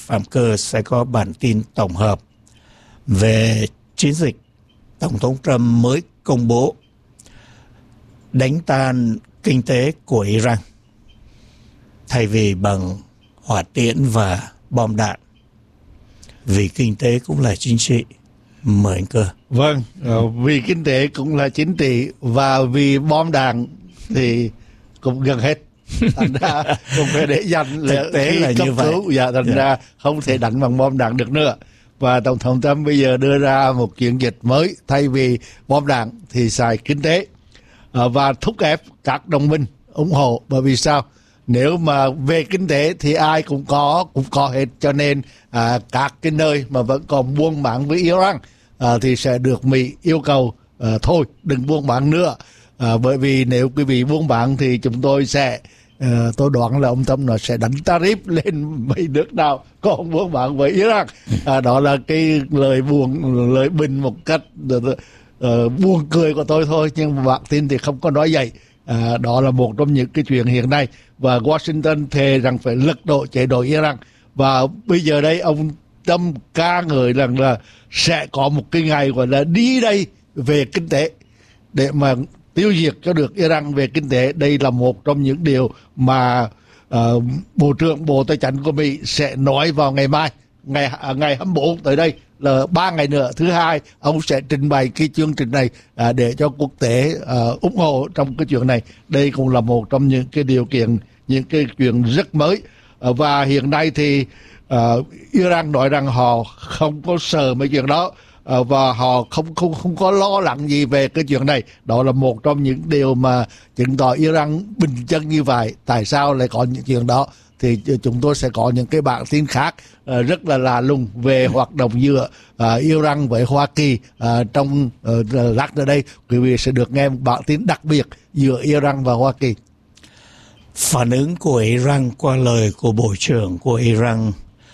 Phạm Cơ sẽ có bản tin tổng hợp về chiến dịch Tổng thống Trump mới công bố đánh tan kinh tế của Iran thay vì bằng hỏa tiễn và bom đạn, vì kinh tế cũng là chính trị. Mời anh Cơ. Vâng, vì kinh tế cũng là chính trị và vì bom đạn thì cũng gần hết. Thành ra cũng phải để dành thực tế là như vậy. Thành ra không thể đánh bằng bom đạn được nữa. Và Tổng thống Trump bây giờ đưa ra một chiến dịch mới, thay vì bom đạn thì xài kinh tế và thúc ép các đồng minh ủng hộ. Bởi vì sao? Nếu mà về kinh tế thì ai cũng có hết, cho nên các cái nơi mà vẫn còn buôn bán với Iran thì sẽ được Mỹ yêu cầu thôi đừng buôn bán nữa, bởi vì nếu quý vị buôn bán thì chúng tôi sẽ tôi đoán là ông Trump nó sẽ đánh tarif lên mấy nước nào còn buôn bán với Iran. Đó là cái lời bình một cách buồn cười của tôi thôi, nhưng mà bản tin thì không có nói vậy. Đó là một trong những cái chuyện hiện nay, và Washington thề rằng phải lật đổ chế độ Iran. Và bây giờ đây ông Trump ca ngợi rằng là sẽ có một cái ngày gọi là đi đây về kinh tế để mà tiêu diệt cho được Iran về kinh tế. Đây là một trong những điều mà Bộ trưởng Bộ Tài chính của Mỹ sẽ nói vào ngày mai, ngày 24 tới đây, là 3 ngày nữa, thứ Hai, ông sẽ trình bày cái chương trình này để cho quốc tế ủng hộ trong cái chuyện này. Đây cũng là một trong những cái điều kiện, những cái chuyện rất mới. Và hiện nay thì Iran nói rằng họ không có sợ mấy chuyện đó, và họ không có lo lắng gì về cái chuyện này. Đó là một trong những điều mà chứng tỏ Iran bình chân như vậy. Tại sao lại có những chuyện đó thì chúng tôi sẽ có những cái bản tin khác rất là lạ lùng về hoạt động giữa Iran với Hoa Kỳ. Trong lát nữa đây quý vị sẽ được nghe một bản tin đặc biệt giữa Iran và Hoa Kỳ. Phản ứng của Iran qua lời của Bộ trưởng của Iran,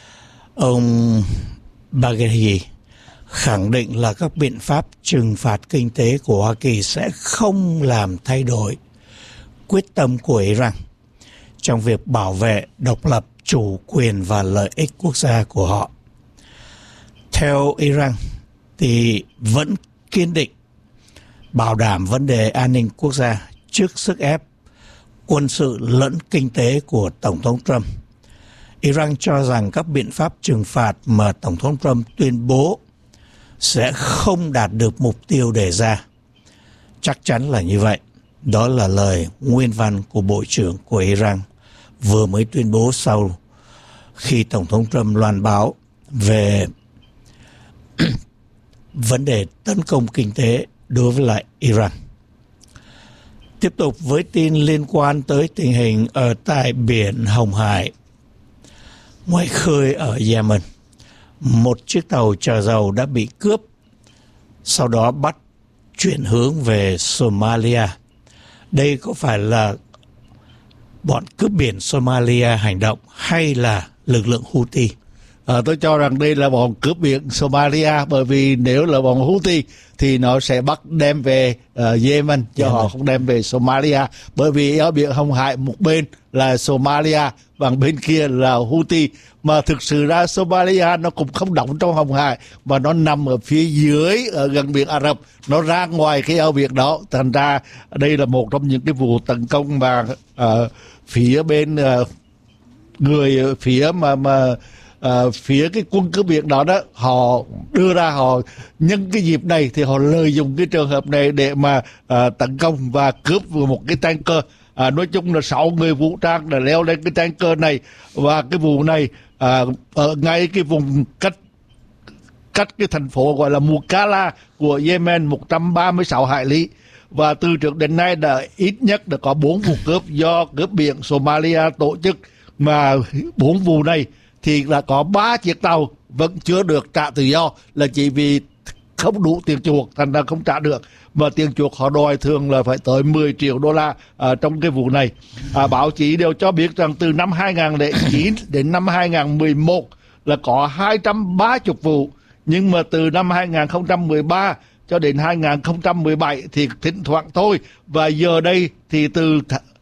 ông Bagheri, khẳng định là các biện pháp trừng phạt kinh tế của Hoa Kỳ sẽ không làm thay đổi quyết tâm của Iran trong việc bảo vệ độc lập, chủ quyền và lợi ích quốc gia của họ. Theo Iran thì vẫn kiên định bảo đảm vấn đề an ninh quốc gia trước sức ép quân sự lẫn kinh tế của Tổng thống Trump. Iran cho rằng các biện pháp trừng phạt mà Tổng thống Trump tuyên bố sẽ không đạt được mục tiêu đề ra. Chắc chắn là như vậy. Đó là lời nguyên văn của Bộ trưởng của Iran vừa mới tuyên bố sau khi Tổng thống Trump loan báo về vấn đề tấn công kinh tế đối với lại Iran. Tiếp tục với tin liên quan tới tình hình ở tại biển Hồng Hải, ngoài khơi ở Yemen. Một chiếc tàu chở dầu đã bị cướp, sau đó bắt chuyển hướng về Somalia. Đây có phải là bọn cướp biển Somalia hành động hay là lực lượng Houthi? Tôi cho rằng đây là bọn cướp biển Somalia, bởi vì nếu là bọn Houthi thì nó sẽ bắt đem về Yemen, cho họ không đem về Somalia. Bởi vì ở biển Hồng Hải một bên là Somalia và bên kia là Houthi. Mà thực sự ra Somalia nó cũng không đóng trong Hồng Hải, mà nó nằm ở phía dưới, ở gần biển Ả Rập, nó ra ngoài cái eo biển đó. Thành ra đây là một trong những cái vụ tấn công mà phía bên người phía phía cái quân cướp biển đó họ đưa ra, họ nhân cái dịp này thì họ lợi dụng cái trường hợp này để mà tấn công và cướp một cái tanker. Nói chung là 6 người vũ trang đã leo lên cái tanker này, và cái vụ này ở ngay cái vùng cách cái thành phố gọi là Mukalla của Yemen 136 hải lý. Và từ trước đến nay đã ít nhất đã có 4 vụ cướp do cướp biển Somalia tổ chức, mà 4 vụ này thì là có 3 chiếc tàu vẫn chưa được trả tự do, là chỉ vì không đủ tiền chuộc thành ra không trả được. Mà tiền chuộc họ đòi thường là phải tới 10 triệu đô la trong cái vụ này. Báo chí đều cho biết rằng từ năm 2009 đến năm 2011 là có 230 vụ, nhưng mà từ năm 2013 cho đến 2017 thì thỉnh thoảng thôi. Và giờ đây thì từ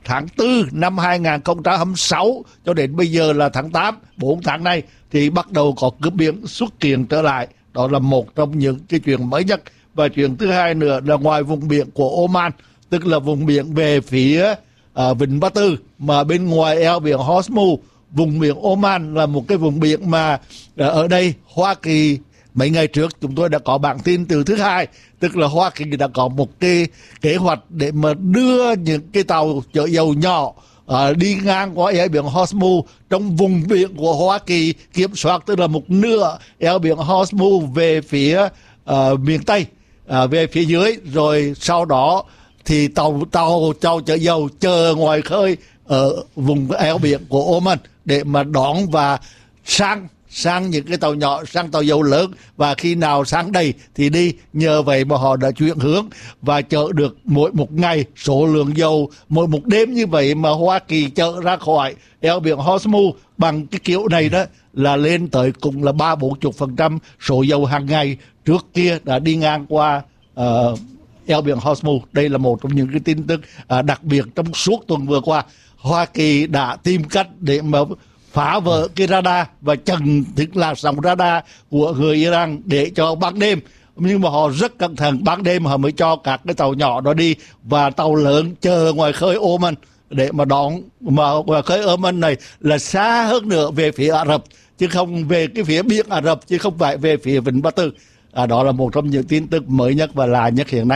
tháng 4 năm 2026 cho đến bây giờ là tháng 8, 4 tháng này thì bắt đầu có cướp biển xuất hiện trở lại. Đó là một trong những cái chuyện mới nhất. Và chuyện thứ hai nữa là ngoài vùng biển của Oman, tức là vùng biển về phía Vịnh Ba Tư, mà bên ngoài eo biển Hormuz, vùng biển Oman là một cái vùng biển mà ở đây Hoa Kỳ mấy ngày trước chúng tôi đã có bản tin từ thứ hai, tức là Hoa Kỳ đã có một cái kế hoạch để mà đưa những cái tàu chở dầu nhỏ đi ngang qua eo biển Hormuz trong vùng biển của Hoa Kỳ kiểm soát, tức là một nửa eo biển Hormuz về phía miền Tây, về phía dưới, rồi sau đó thì tàu chở dầu chờ ngoài khơi ở vùng eo biển của Oman để mà đón và sang những cái tàu nhỏ, sang tàu dầu lớn, và khi nào sang đầy thì đi. Nhờ vậy mà họ đã chuyển hướng và chở được mỗi một ngày số lượng dầu mỗi một đêm như vậy mà Hoa Kỳ chở ra khỏi eo biển Hormuz bằng cái kiểu này đó là lên tới cũng là 30-40% số dầu hàng ngày trước kia đã đi ngang qua eo biển Hormuz. Đây là một trong những cái tin tức đặc biệt trong suốt tuần vừa qua. Hoa Kỳ đã tìm cách để mà phá vỡ cái radar và chặn tức là sóng radar của người Iran để cho ban đêm, nhưng mà họ rất cẩn thận, ban đêm họ mới cho các cái tàu nhỏ đó đi và tàu lớn chờ ngoài khơi Oman để mà đón. Mà ngoài khơi Oman này là xa hơn nữa về phía Ả Rập, chứ không về cái phía biển Ả Rập, chứ không phải về phía Vịnh Ba Tư. Đó là một trong những tin tức mới nhất và lạ nhất hiện nay.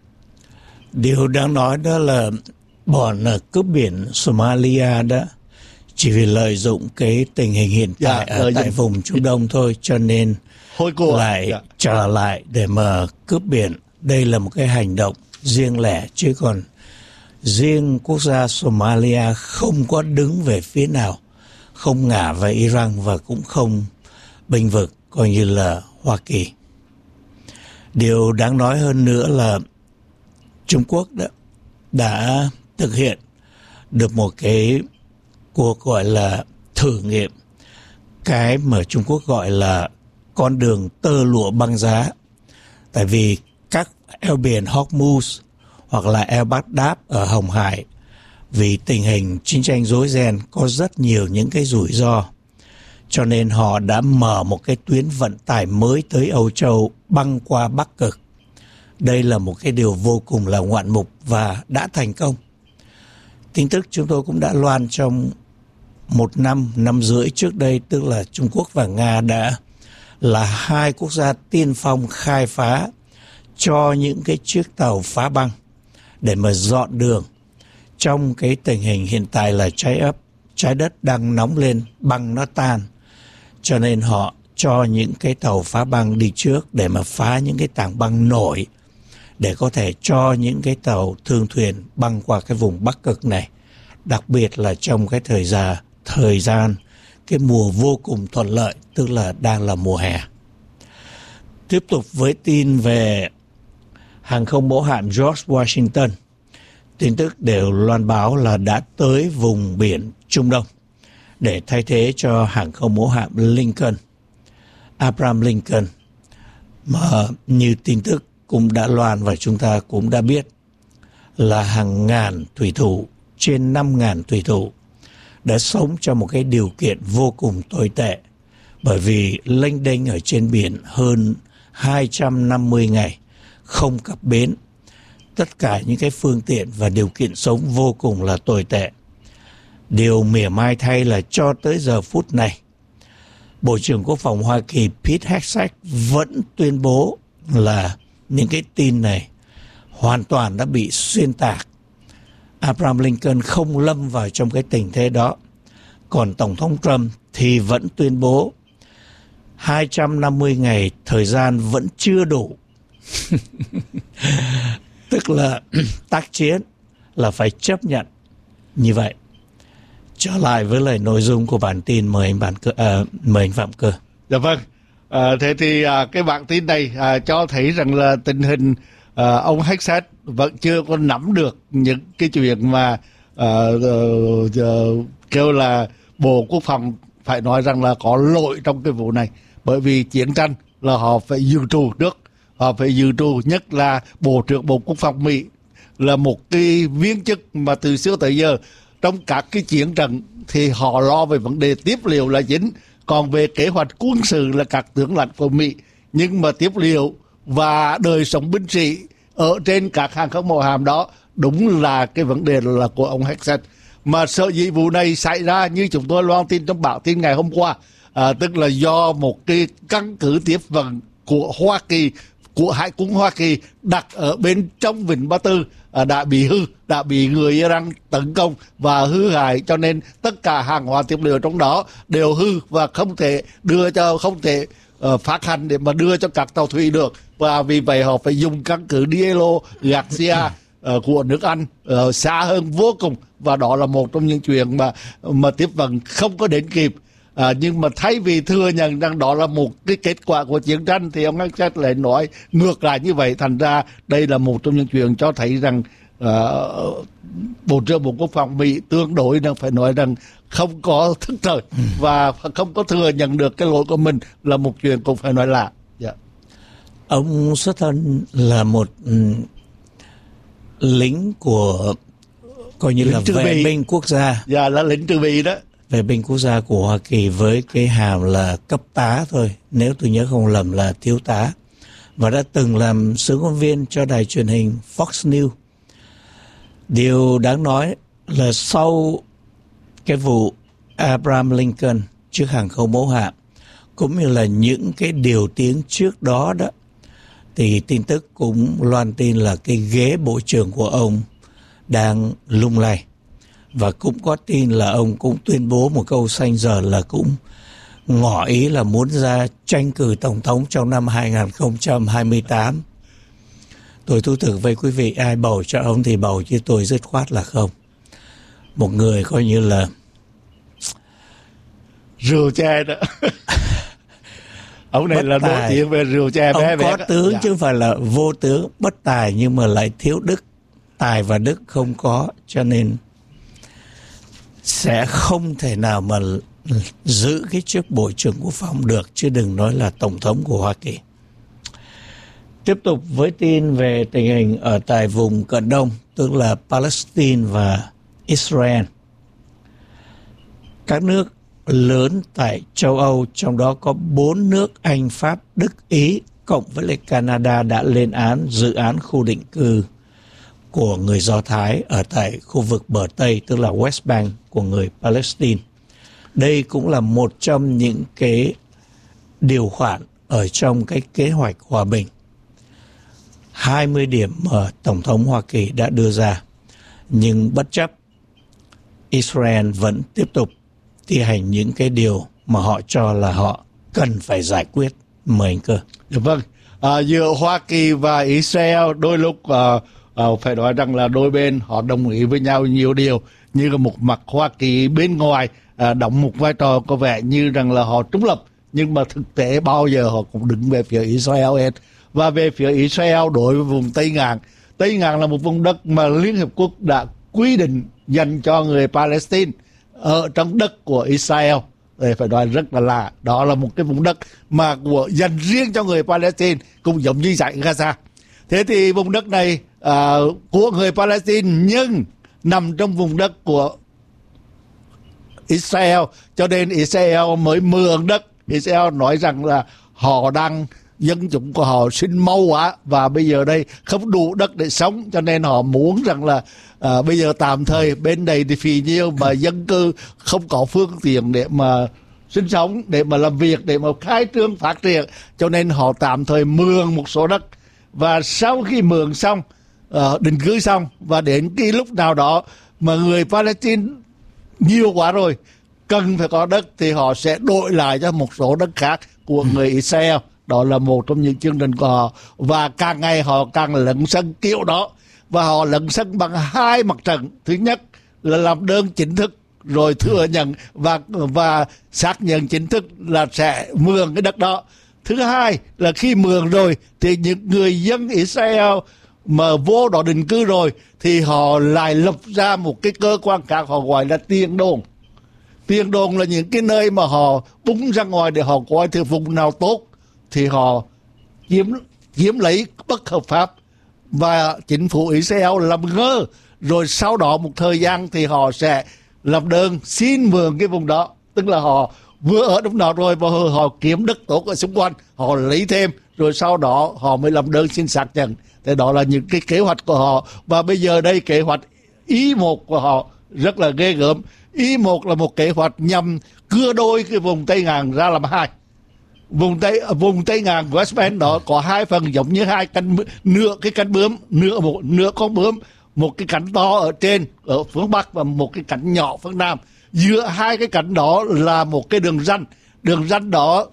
Điều đáng nói đó là bọn cướp biển Somalia đó chỉ vì lợi dụng cái tình hình hiện tại ở tại vùng Trung Đông thôi, cho nên lại trở lại để mà cướp biển. Đây là một cái hành động riêng lẻ, chứ còn riêng quốc gia Somalia không có đứng về phía nào, không ngả về Iran và cũng không bênh vực coi như là Hoa Kỳ. Điều đáng nói hơn nữa là Trung Quốc đã thực hiện được một cái cuộc gọi là thử nghiệm cái mà Trung Quốc gọi là con đường tơ lụa băng giá. Tại vì các eo biển Hormuz hoặc là eo Baghdad ở Hồng Hải, vì tình hình chiến tranh rối ren có rất nhiều những cái rủi ro, cho nên họ đã mở một cái tuyến vận tải mới tới Âu Châu băng qua Bắc Cực. Đây là một cái điều vô cùng là ngoạn mục và đã thành công. Tin tức chúng tôi cũng đã loan trong một năm rưỡi trước đây, tức là Trung Quốc và Nga đã là hai quốc gia tiên phong khai phá cho những cái chiếc tàu phá băng để mà dọn đường trong cái tình hình hiện tại là trái đất đang nóng lên, băng nó tan. Cho nên họ cho những cái tàu phá băng đi trước để mà phá những cái tảng băng nổi, để có thể cho những cái tàu thương thuyền băng qua cái vùng Bắc Cực này. Đặc biệt là trong cái thời gian cái mùa vô cùng thuận lợi, tức là đang là mùa hè. Tiếp tục với tin về hàng không mẫu hạm George Washington. Tin tức đều loan báo là đã tới vùng biển Trung Đông để thay thế cho hàng không mẫu hạm Lincoln, Abraham Lincoln, mà như tin tức cũng đã loan và chúng ta cũng đã biết là hàng ngàn thủy thủ, trên 5.000 thủy thủ đã sống trong một cái điều kiện vô cùng tồi tệ, bởi vì lênh đênh ở trên biển hơn 250 ngày, không cập bến. Tất cả những cái phương tiện và điều kiện sống vô cùng là tồi tệ. Điều mỉa mai thay là cho tới giờ phút này, Bộ trưởng Quốc phòng Hoa Kỳ Pete Hegseth vẫn tuyên bố là những cái tin này hoàn toàn đã bị xuyên tạc. Abraham Lincoln không lâm vào trong cái tình thế đó. Còn Tổng thống Trump thì vẫn tuyên bố 250 ngày thời gian vẫn chưa đủ. Tức là tác chiến là phải chấp nhận như vậy. Trở lại với lời nội dung của bản tin, mời anh Phạm Cơ. Dạ vâng. Thế thì cái bản tin này cho thấy rằng là tình hình ông Hegseth vẫn chưa có nắm được những cái chuyện mà kêu là Bộ Quốc phòng phải nói rằng là có lỗi trong cái vụ này. Bởi vì chiến tranh là họ phải dự trù trước, họ phải dự trù, nhất là Bộ trưởng Bộ Quốc phòng Mỹ là một cái viên chức mà từ xưa tới giờ trong các cái chiến trận thì họ lo về vấn đề tiếp liệu là chính, còn về kế hoạch quân sự là các tướng lãnh của Mỹ. Nhưng mà tiếp liệu và đời sống binh sĩ ở trên các hàng không mẫu hạm đó đúng là cái vấn đề là của ông Hegseth. Mà sở dĩ vụ này xảy ra như chúng tôi loan tin trong bản tin ngày hôm qua, tức là do một cái căn cứ tiếp vận của Hoa Kỳ, của Hải quân Hoa Kỳ đặt ở bên trong Vịnh Ba Tư đã bị hư, đã bị người Iran tấn công và hư hại, cho nên tất cả hàng hóa tiếp liệu trong đó đều hư và không thể phát hành để mà đưa cho các tàu thủy được, và vì vậy họ phải dùng căn cứ Diallo Garcia của nước Anh xa hơn vô cùng, và đó là một trong những chuyện mà tiếp vận không có đến kịp. Nhưng mà thay vì thừa nhận rằng đó là một cái kết quả của chiến tranh thì ông Hegseth lại nói ngược lại như vậy. Thành ra đây là một trong những chuyện cho thấy rằng Bộ trưởng Bộ Quốc phòng Mỹ tương đối phải nói rằng không có thức thời và không có thừa nhận được cái lỗi của mình là một chuyện cũng phải nói lạ. Yeah. Ông xuất thân là một lính của coi như lính là vệ binh quốc gia. Dạ, là lính trừ bị đó. Vệ binh quốc gia của Hoa Kỳ với cái hàm là cấp tá thôi, nếu tôi nhớ không lầm là thiếu tá, và đã từng làm sướng ngôn viên cho đài truyền hình Fox News. Điều đáng nói là sau cái vụ Abraham Lincoln chiếc hàng không mẫu hạm, cũng như là những cái điều tiếng trước đó đó, thì tin tức cũng loan tin là cái ghế bộ trưởng của ông đang lung lay. Và cũng có tin là ông cũng tuyên bố một câu xanh giờ là cũng ngỏ ý là muốn ra tranh cử tổng thống trong năm 2028. Tôi thú thực với quý vị, ai bầu cho ông thì bầu, chứ tôi dứt khoát là không. Một người coi như là rượu chè đó. Ông này là nổi tiếng về rượu chè bé bé. Ông có tướng chứ không phải là vô tướng, bất tài nhưng mà lại thiếu đức. Tài và đức không có, cho nên sẽ không thể nào mà giữ cái chức Bộ trưởng Quốc phòng được, chứ đừng nói là Tổng thống của Hoa Kỳ. Tiếp tục với tin về tình hình ở tại vùng Cận Đông, tức là Palestine và Israel. Các nước lớn tại châu Âu, trong đó có 4 nước Anh, Pháp, Đức, Ý, cộng với lại Canada đã lên án dự án khu định cư của người Do Thái ở tại khu vực bờ Tây, tức là West Bank của người Palestine. Đây cũng là một trong những cái điều khoản ở trong cái kế hoạch hòa bình 20 điểm mà Tổng thống Hoa Kỳ đã đưa ra. Nhưng bất chấp, Israel vẫn tiếp tục thi hành những cái điều mà họ cho là họ cần phải giải quyết. Mời anh Cơ. Vâng, giữa Hoa Kỳ và Israel đôi lúc phải nói rằng là đôi bên họ đồng ý với nhau nhiều điều, như là một mặt Hoa Kỳ bên ngoài đóng một vai trò có vẻ như rằng là họ trung lập, nhưng mà thực tế bao giờ họ cũng đứng về phía Israel hết. Và về phía Israel đối với vùng Tây Ngạn là một vùng đất mà Liên Hiệp Quốc đã quy định dành cho người Palestine ở trong đất của Israel. Để phải nói rất là lạ, đó là một cái vùng đất mà dành riêng cho người Palestine, cũng giống như dãy Gaza. Thế thì vùng đất này của người Palestine nhưng nằm trong vùng đất của Israel, cho nên Israel mới mượn đất. Israel nói rằng là họ đang, dân chúng của họ sinh mau quá và bây giờ đây không đủ đất để sống, cho nên họ muốn rằng là bây giờ tạm thời bên đây thì phì nhiêu mà dân cư không có phương tiện để mà sinh sống, để mà làm việc, để mà khai trương phát triển, cho nên họ tạm thời mượn một số đất. Và sau khi mượn xong, định cư xong, và đến cái lúc nào đó mà người Palestine nhiều quá rồi, cần phải có đất, thì họ sẽ đổi lại cho một số đất khác của người Israel. Đó là một trong những chương trình của họ. Và càng ngày họ càng lấn sân kiểu đó. Và họ lấn sân bằng hai mặt trận. Thứ nhất là làm đơn chính thức, rồi thừa nhận và xác nhận chính thức là sẽ mượn cái đất đó. Thứ hai là khi mượn rồi thì những người dân Israel mà vô đó định cư rồi thì họ lại lập ra một cái cơ quan khác họ gọi là tiền đồn. Tiền đồn là những cái nơi mà họ búng ra ngoài để họ coi thì vùng nào tốt thì họ chiếm lấy bất hợp pháp và chính phủ Israel làm ngơ, rồi sau đó một thời gian thì họ sẽ làm đơn xin mượn cái vùng đó, tức là họ vừa ở trong đó rồi và họ kiếm đất tốt ở xung quanh, họ lấy thêm, rồi sau đó họ mới làm đơn xin xác nhận. Thế đó là những cái kế hoạch của họ. Và bây giờ đây kế hoạch ý một của họ rất là ghê gớm. Ý một là một kế hoạch nhằm cưa đôi cái vùng Tây Ngàn ra làm hai. Vùng Tây Ngàn West Bank đó có hai phần giống như hai cánh, nửa cái cánh bướm, nửa con bướm, một cái cánh to ở trên ở phương Bắc và một cái cánh nhỏ phương Nam. Giữa hai cái cánh đó là một cái đường ranh đó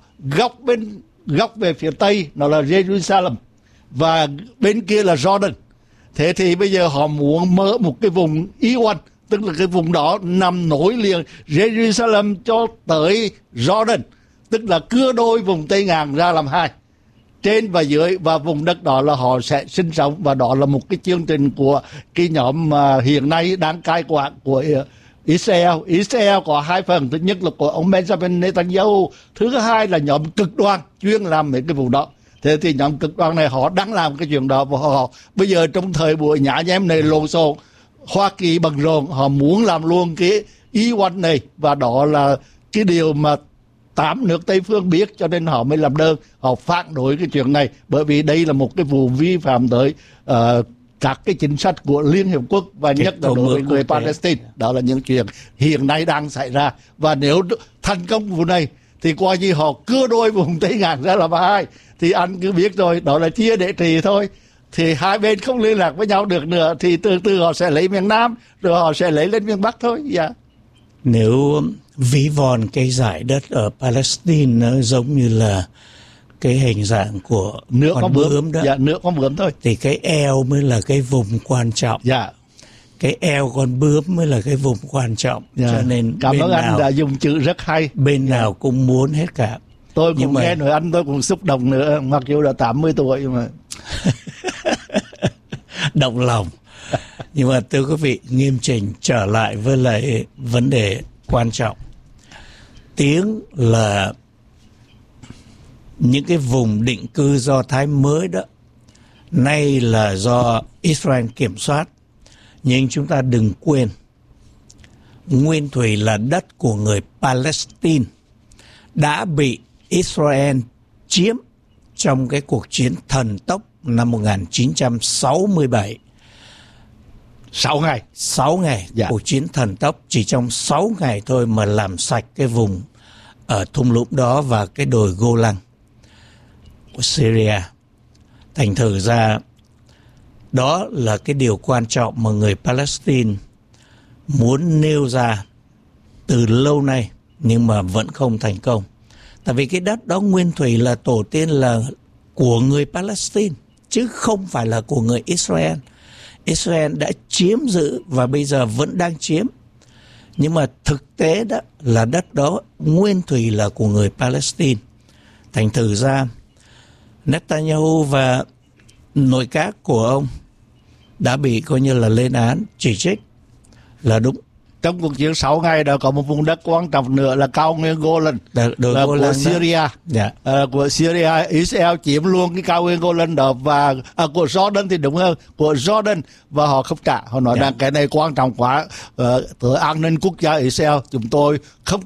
góc về phía Tây nó là Jerusalem và bên kia là Jordan. Thế thì bây giờ họ muốn mở một cái vùng E1, tức là cái vùng đó nằm nối liền Jerusalem cho tới Jordan, tức là cưa đôi vùng Tây Ngàn ra làm hai, trên và dưới, và vùng đất đó là họ sẽ sinh sống. Và đó là một cái chương trình của cái nhóm mà hiện nay đang cai quản của Israel. Israel có hai phần, thứ nhất là của ông Benjamin Netanyahu, thứ hai là nhóm cực đoan chuyên làm mấy cái vùng đó. Thế thì nhóm cực đoan này họ đang làm cái chuyện đó, và họ bây giờ trong thời buổi nhã nhem này lộn xộn, Hoa Kỳ bận rộn, họ muốn làm luôn cái E1 này, và đó là cái điều mà 8 nước Tây phương biết, cho nên họ mới làm đơn, họ phản đối cái chuyện này, bởi vì đây là một cái vụ vi phạm tới các cái chính sách của Liên Hiệp Quốc và nhất là đối với người Palestine. Đó là những chuyện hiện nay đang xảy ra, và nếu thành công vụ này thì coi như họ cưa đôi vùng Tây Ngàn ra làm hai. Thì anh cứ biết rồi, đó là chia để trị thôi. Thì hai bên không liên lạc với nhau được nữa thì từ từ họ sẽ lấy miền Nam, rồi họ sẽ lấy lên miền Bắc thôi. Dạ. Nếu ví von cái giải đất ở Palestine nó giống như là cái hình dạng của nửa con bướm đó, dạ, nửa con bướm thôi, thì cái eo mới là cái vùng quan trọng. Dạ. Cái eo con bướm mới là cái vùng quan trọng. Dạ. Cho nên cảm ơn anh đã dùng chữ rất hay. Bên nào cũng muốn hết cả. Tôi cũng nghe nói anh, tôi cũng xúc động nữa, mặc dù đã 80 tuổi mà động lòng. Nhưng mà thưa quý vị, nghiêm chỉnh trở lại với lại vấn đề quan trọng. Tiếng là những cái vùng định cư Do Thái mới đó, nay là do Israel kiểm soát. Nhưng chúng ta đừng quên, nguyên thủy là đất của người Palestine, đã bị Israel chiếm trong cái cuộc chiến thần tốc năm 1967. 6 ngày, dạ. Cuộc chiến thần tốc chỉ trong 6 ngày thôi mà làm sạch cái vùng ở thung lũng đó và cái đồi Golan của Syria. Thành thử ra đó là cái điều quan trọng mà người Palestine muốn nêu ra từ lâu nay nhưng mà vẫn không thành công. Tại vì cái đất đó nguyên thủy là tổ tiên là của người Palestine chứ không phải là của người Israel. Israel đã chiếm giữ và bây giờ vẫn đang chiếm. Nhưng mà thực tế đó là đất đó nguyên thủy là của người Palestine. Thành thử ra Netanyahu và nội các của ông đã bị coi như là lên án, chỉ trích là đúng. Trong cuộc chiến 6 ngày đó có một vùng đất quan trọng nữa là cao nguyên Golan, là của Syria. Dạ. Của Syria, Israel chiếm luôn cái cao nguyên Golan đó, và của Jordan thì đúng hơn, của Jordan, và họ không trả. Họ nói rằng cái này quan trọng quá, tới an ninh quốc gia Israel, chúng tôi không